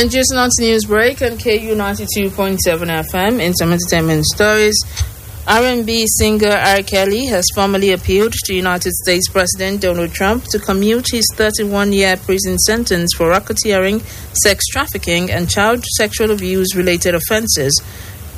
And just announced news break on KU 92.7 FM in some entertainment stories. R&B singer R. Kelly has formally appealed to United States President Donald Trump to commute his 31-year prison sentence for racketeering, sex trafficking, and child sexual abuse-related offenses